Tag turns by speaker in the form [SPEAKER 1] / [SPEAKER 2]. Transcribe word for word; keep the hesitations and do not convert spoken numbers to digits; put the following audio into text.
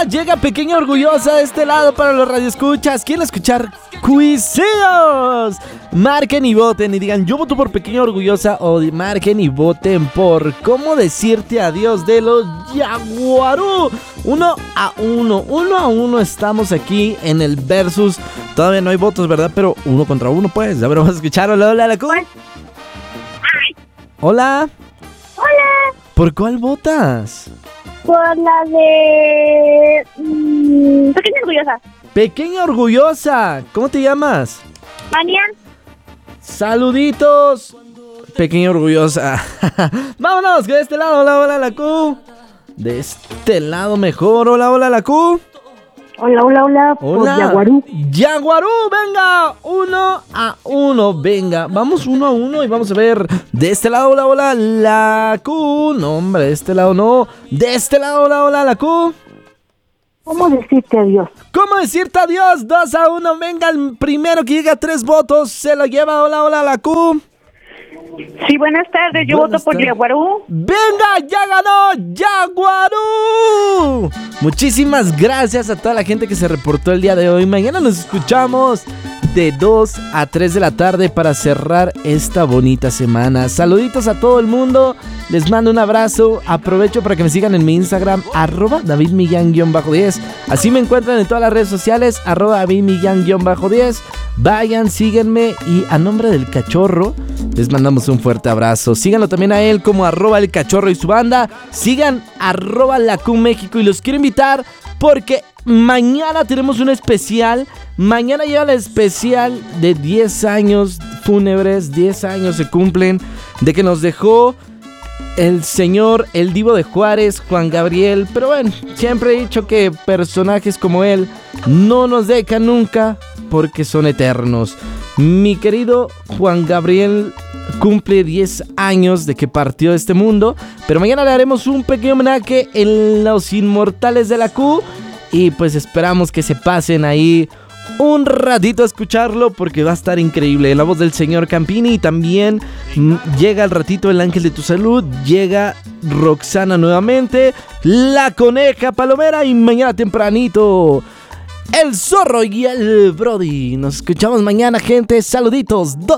[SPEAKER 1] llega Pequeña Orgullosa de este lado para los radioescuchas. ¿Quieren escuchar Cuiseos? Marquen y voten y digan yo voto por Pequeña Orgullosa, o marquen y voten por Cómo decirte adiós de los Yaguarú. Uno a uno, uno a uno estamos aquí en el versus. Todavía no hay votos, ¿verdad? Pero uno contra uno, pues. A ver, vamos a escuchar. Hola, hola, la Q. Hola.
[SPEAKER 2] Hola.
[SPEAKER 1] ¿Por cuál votas?
[SPEAKER 2] Por la de... Mmm, Pequeña Orgullosa.
[SPEAKER 1] Pequeña Orgullosa. ¿Cómo te llamas?
[SPEAKER 2] Manian.
[SPEAKER 1] Saluditos. Pequeña Orgullosa. Vámonos, que de este lado. Hola, hola, la Q. De este lado mejor. Hola, hola, la Q.
[SPEAKER 2] Hola, hola, hola. Por
[SPEAKER 1] Hola.
[SPEAKER 2] Yaguarú.
[SPEAKER 1] Yaguarú, venga. Uno a uno, venga. Vamos uno a uno y vamos a ver. De este lado, hola, hola, la Q. No, hombre, de este lado no. De este lado, hola, hola, la Q.
[SPEAKER 2] ¿Cómo decirte adiós?
[SPEAKER 1] ¿Cómo decirte adiós? Dos a uno, venga. El primero que llega a tres votos se lo lleva. Hola, hola, la Q.
[SPEAKER 2] Sí, buenas tardes. Yo
[SPEAKER 1] Buenas
[SPEAKER 2] voto por
[SPEAKER 1] tardes.
[SPEAKER 2] Yaguarú.
[SPEAKER 1] ¡Venga! ¡Ya ganó Yaguarú! Muchísimas gracias a toda la gente que se reportó el día de hoy. Mañana nos escuchamos de dos a tres de la tarde para cerrar esta bonita semana. Saluditos a todo el mundo. Les mando un abrazo. Aprovecho para que me sigan en mi Instagram, arroba David Millán diez. Así me encuentran en todas las redes sociales, arroba David Millán diez. Vayan, síguenme y a nombre del cachorro les mandamos un fuerte abrazo. Síganlo también a él como arroba el cachorro y su banda. Sigan arroba la Q México y los quiero invitar porque mañana tenemos un especial. Mañana llega el especial de diez años fúnebres. diez años se cumplen de que nos dejó el señor, el Divo de Juárez, Juan Gabriel. Pero bueno, siempre he dicho que personajes como él no nos dejan nunca porque son eternos. Mi querido Juan Gabriel cumple diez años de que partió de este mundo, pero mañana le haremos un pequeño homenaje en Los Inmortales de la Q y pues esperamos que se pasen ahí un ratito a escucharlo porque va a estar increíble. La voz del señor Campini y también mm, llega al ratito el Ángel de tu Salud, llega Roxana nuevamente, la Coneja Palomera y mañana tempranito el Zorro y el Brody. Nos escuchamos mañana, gente. Saluditos.